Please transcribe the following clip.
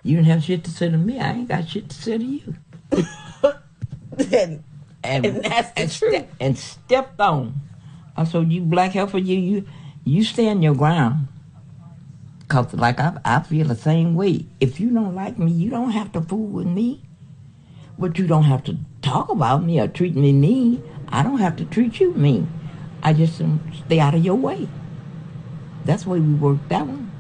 You didn't have shit to say to me. I ain't got shit to say to you. and that's the truth. And stepped on. I said, you black heifer, you stand your ground. Because like I feel the same way. If you don't like me, you don't have to fool with me. But you don't have to talk about me or treat me mean. I don't have to treat you mean. I just stay out of your way. That's the way we worked that one.